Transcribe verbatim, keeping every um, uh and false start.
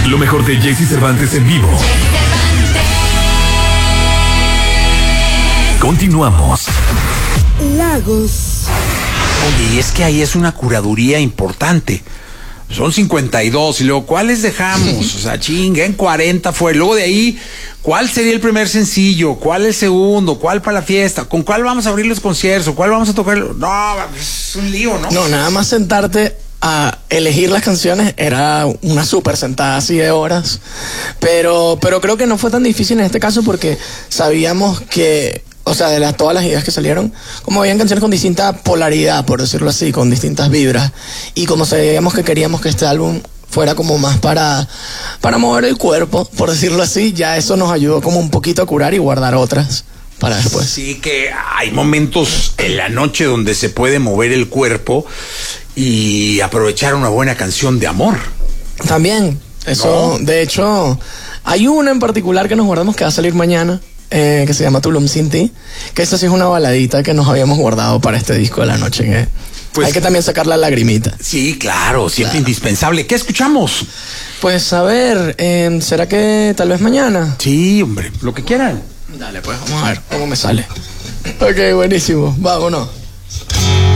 Lo mejor de Jesse Cervantes en vivo. Continuamos. Lagos. Oye, y es que ahí es una curaduría importante. Son cincuenta y dos y luego, ¿cuáles dejamos? O sea, chinga, en cuarenta fue. Luego de ahí, ¿cuál sería el primer sencillo? ¿Cuál el segundo? ¿Cuál para la fiesta? ¿Con cuál vamos a abrir los conciertos? ¿Cuál vamos a tocar? No, es un lío, ¿no? No, nada más sentarte a elegir las canciones era una súper sentada así de horas. Pero, pero creo que no fue tan difícil en este caso porque sabíamos que, o sea, de las, todas las ideas que salieron, como habían canciones con distinta polaridad, por decirlo así, con distintas vibras. Y como sabíamos que queríamos que este álbum fuera como más para, para mover el cuerpo, por decirlo así, ya eso nos ayudó como un poquito a curar y guardar otras para después. Sí, que hay momentos en la noche donde se puede mover el cuerpo y aprovechar una buena canción de amor. También, eso, ¿no? De hecho, hay una en particular que nos guardamos que va a salir mañana, eh, que se llama Tulum Sin Ti, que esa sí es una baladita que nos habíamos guardado para este disco de la noche, que pues, hay que también sacar la lagrimita. Sí, claro, siempre Claro. indispensable. ¿Qué escuchamos? Pues a ver, eh, ¿será que tal vez mañana? Sí, hombre, lo que quieran. Dale, pues vamos a ver cómo me sale. Ok, buenísimo, vámonos.